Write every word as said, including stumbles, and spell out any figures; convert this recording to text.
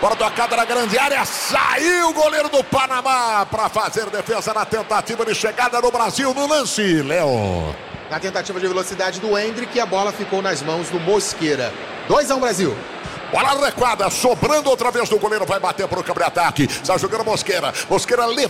Bola tocada na grande área, saiu o goleiro do Panamá para fazer defesa na tentativa de chegada no Brasil no lance, Léo. Na tentativa de velocidade do Hendrick, a bola ficou nas mãos do Mosqueira. dois a um Brasil. Bola recuada, sobrando outra vez do goleiro, vai bater para o campo de ataque. Está jogando Mosqueira. Mosqueira levanta.